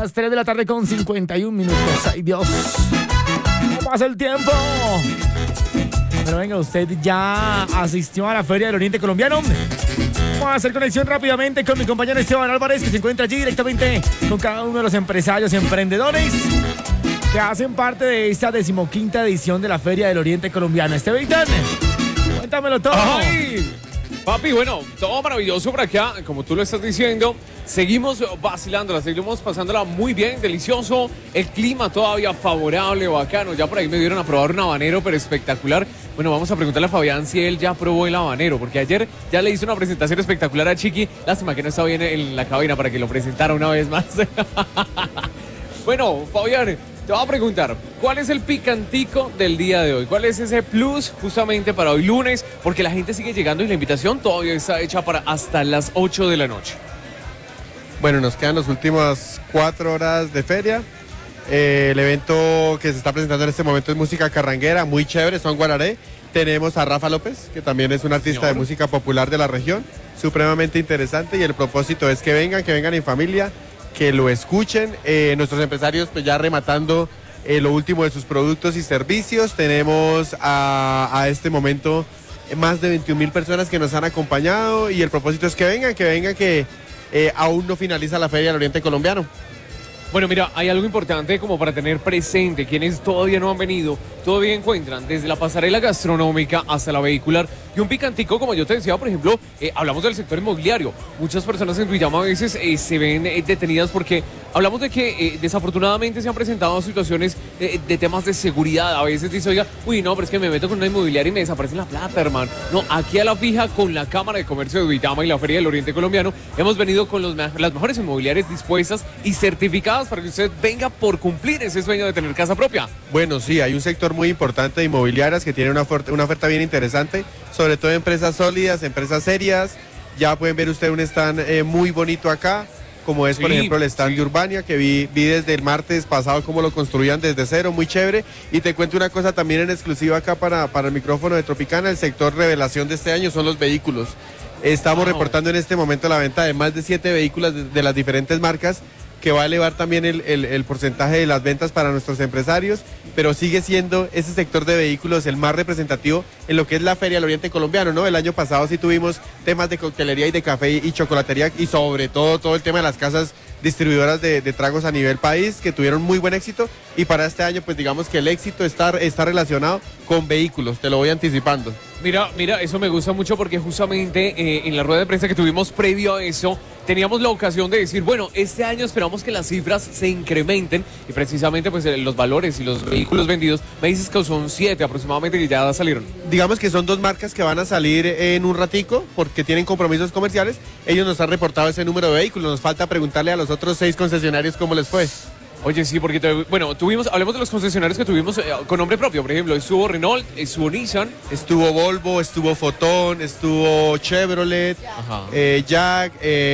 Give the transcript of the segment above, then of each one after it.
las 3 de la tarde con 51 minutos. ¡Ay, Dios! ¿Cómo pasa el tiempo? Pero venga, usted ya asistió a la Feria del Oriente Colombiano. Vamos a hacer conexión rápidamente con mi compañero Esteban Álvarez, que se encuentra allí directamente con cada uno de los empresarios y emprendedores que hacen parte de esta 15ª edición de la Feria del Oriente Colombiano. Esteban, cuéntamelo todo. ¡Ay! Papi, bueno, todo maravilloso por acá, como tú lo estás diciendo. Seguimos vacilándola, seguimos pasándola muy bien, delicioso. El clima todavía favorable, bacano. Ya por ahí me dieron a probar un habanero, pero espectacular. Bueno, vamos a preguntarle a Fabián si él ya probó el habanero, porque ayer ya le hice una presentación espectacular a Chiqui. Lástima que no estaba bien en la cabina para que lo presentara una vez más. Bueno, Fabián, te voy a preguntar, ¿cuál es el picantico del día de hoy? ¿Cuál es ese plus justamente para hoy lunes? Porque la gente sigue llegando y la invitación todavía está hecha para hasta las 8 de la noche. Bueno, nos quedan las últimas 4 horas de feria. El evento que se está presentando en este momento es música carranguera, muy chévere, son guararé. Tenemos a Rafa López, que también es un artista de música popular de la región, supremamente interesante, y el propósito es que vengan en familia, que lo escuchen. Nuestros empresarios pues ya rematando lo último de sus productos y servicios. Tenemos a este momento más de 21,000 personas que nos han acompañado, y el propósito es que vengan, que aún no finaliza la Feria del Oriente Colombiano. Bueno, mira, hay algo importante como para tener presente. Quienes todavía no han venido, todavía encuentran desde la pasarela gastronómica hasta la vehicular y un picantico, como yo te decía, por ejemplo, hablamos del sector inmobiliario. Muchas personas en Tuiyama a veces se ven detenidas porque hablamos de que desafortunadamente se han presentado situaciones de temas de seguridad. A veces dice, oiga, uy, no, pero es que me meto con una inmobiliaria y me desaparece la plata, hermano. No, aquí a la fija, con la Cámara de Comercio de Tuiyama y la Feria del Oriente Colombiano, hemos venido con las mejores inmobiliarias dispuestas y certificadas para que usted venga por cumplir ese sueño de tener casa propia. Bueno, sí, hay un sector muy importante de inmobiliarias que tiene una oferta bien interesante, sobre todo empresas sólidas, empresas serias. Ya pueden ver usted un stand muy bonito acá, como es, por ejemplo, el stand de Urbania, que vi desde el martes pasado cómo lo construían desde cero, muy chévere. Y te cuento una cosa también en exclusiva acá para el micrófono de Tropicana, el sector revelación de este año son los vehículos. Estamos reportando en este momento la venta de más de 7 vehículos de las diferentes marcas, que va a elevar también el porcentaje de las ventas para nuestros empresarios, pero sigue siendo ese sector de vehículos el más representativo en lo que es la Feria del Oriente Colombiano, ¿no? El año pasado sí tuvimos temas de coctelería y de café y chocolatería, y sobre todo el tema de las casas distribuidoras de tragos a nivel país, que tuvieron muy buen éxito, y para este año pues digamos que el éxito está relacionado con vehículos, te lo voy anticipando. Mira, eso me gusta mucho porque justamente en la rueda de prensa que tuvimos previo a eso, teníamos la ocasión de decir, bueno, este año esperamos que las cifras se incrementen, y precisamente pues los valores y los vehículos vendidos, me dices que son 7 aproximadamente que ya salieron. Digamos que son 2 marcas que van a salir en un ratico porque tienen compromisos comerciales. Ellos nos han reportado ese número de vehículos, nos falta preguntarle a los otros 6 concesionarios cómo les fue. Oye, sí, porque hablemos de los concesionarios que tuvimos con nombre propio. Por ejemplo, estuvo Renault, estuvo Nissan, estuvo Volvo, estuvo Fotón, estuvo Chevrolet, Jack,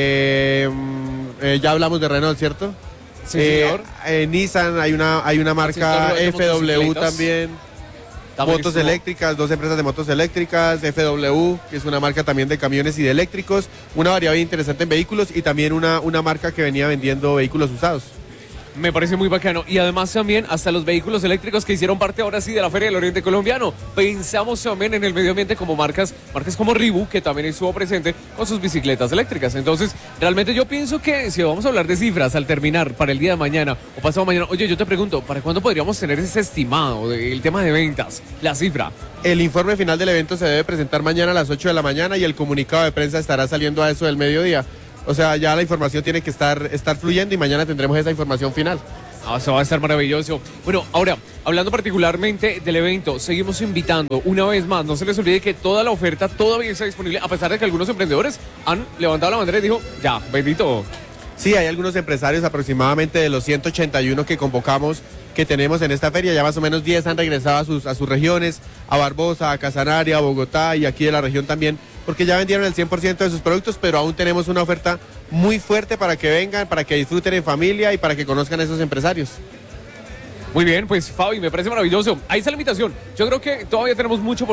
ya hablamos de Renault, ¿cierto? Sí, señor. Nissan, hay una marca FW también. Motos eléctricas, 2 empresas de motos eléctricas, FW, que es una marca también de camiones y de eléctricos, una variedad interesante en vehículos, y también una marca que venía vendiendo vehículos usados. Me parece muy bacano. Y además también hasta los vehículos eléctricos que hicieron parte ahora sí de la Feria del Oriente Colombiano. Pensamos también en el medio ambiente como marcas como Reebok, que también estuvo presente con sus bicicletas eléctricas. Entonces, realmente yo pienso que si vamos a hablar de cifras al terminar para el día de mañana o pasado mañana, oye, yo te pregunto, ¿para cuándo podríamos tener ese estimado del tema de ventas, la cifra? El informe final del evento se debe presentar mañana a las 8 de la mañana y el comunicado de prensa estará saliendo a eso del mediodía. O sea, ya la información tiene que estar fluyendo y mañana tendremos esa información final. Eso va a estar maravilloso. Bueno, ahora, hablando particularmente del evento, seguimos invitando una vez más. No se les olvide que toda la oferta todavía está disponible, a pesar de que algunos emprendedores han levantado la bandera y dijo, ya, bendito. Sí, hay algunos empresarios, aproximadamente de los 181 que convocamos, que tenemos en esta feria. Ya más o menos 10 han regresado a sus regiones, a Barbosa, a Casanare, a Bogotá y aquí de la región también, porque ya vendieron el 100% de sus productos, pero aún tenemos una oferta muy fuerte para que vengan, para que disfruten en familia y para que conozcan a esos empresarios. Muy bien, pues Fabi, me parece maravilloso. Ahí está la invitación. Yo creo que todavía tenemos mucho por dar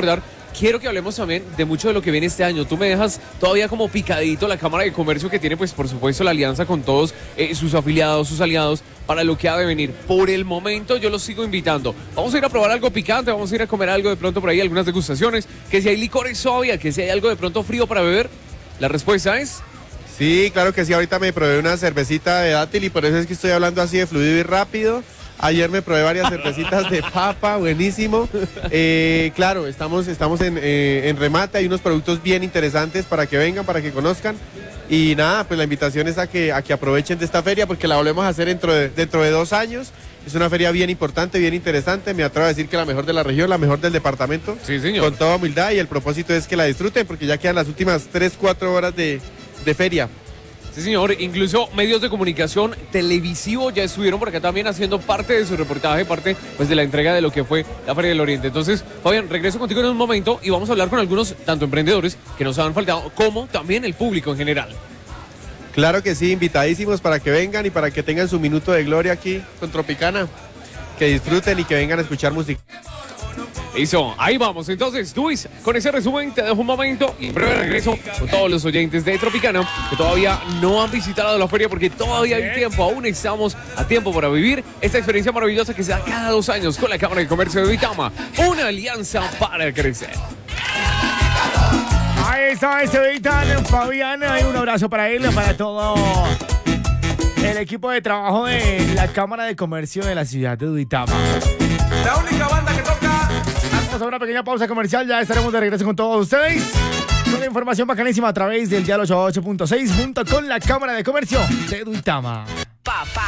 quiero que hablemos también de mucho de lo que viene este año. Tú me dejas todavía como picadito la Cámara de Comercio que tiene, pues, por supuesto, la alianza con todos sus afiliados, sus aliados, para lo que ha de venir. Por el momento yo los sigo invitando. Vamos a ir a probar algo picante, vamos a ir a comer algo de pronto por ahí, algunas degustaciones, que si hay licores todavía, que si hay algo de pronto frío para beber. La respuesta es... Sí, claro que sí. Ahorita me probé una cervecita de dátil y por eso es que estoy hablando así de fluido y rápido. Ayer me probé varias cervecitas de papa, buenísimo. Claro, estamos en remate, hay unos productos bien interesantes para que vengan, para que conozcan. Y nada, pues la invitación es a que aprovechen de esta feria porque la volvemos a hacer dentro de 2 años. Es una feria bien importante, bien interesante. Me atrevo a decir que la mejor de la región, la mejor del departamento. Sí, señor. Con toda humildad, y el propósito es que la disfruten porque ya quedan las últimas 3-4 horas de feria. Sí, señor. Incluso medios de comunicación televisivo ya estuvieron por acá también haciendo parte de su reportaje, parte pues de la entrega de lo que fue la Feria del Oriente. Entonces, Fabián, regreso contigo en un momento y vamos a hablar con algunos, tanto emprendedores que nos han faltado, como también el público en general. Claro que sí, invitadísimos para que vengan y para que tengan su minuto de gloria aquí con Tropicana. Que disfruten y que vengan a escuchar música. Listo, ahí vamos. Entonces, Luis, con ese resumen te dejo un momento y en breve regreso con todos los oyentes de Tropicana que todavía no han visitado la feria porque todavía hay tiempo, aún estamos a tiempo para vivir esta experiencia maravillosa que se da cada 2 años con la Cámara de Comercio de Duitama, una alianza para crecer. Ahí está ese Vital, Fabián. Un abrazo para él, para todo el equipo de trabajo de la Cámara de Comercio de la ciudad de Duitama. La única banda que toca. Vamos a una pequeña pausa comercial, ya estaremos de regreso con todos ustedes. Con la información bacanísima a través del Dial 88.6 junto con la Cámara de Comercio de Duitama. Papá.